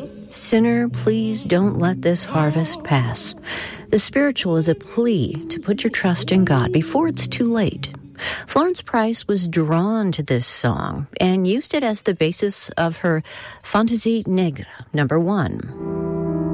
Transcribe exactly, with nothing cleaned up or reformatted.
Sinner, please don't let this harvest pass. The spiritual is a plea to put your trust in God before it's too late. Florence Price was drawn to this song and used it as the basis of her Fantaisie Negre, number one.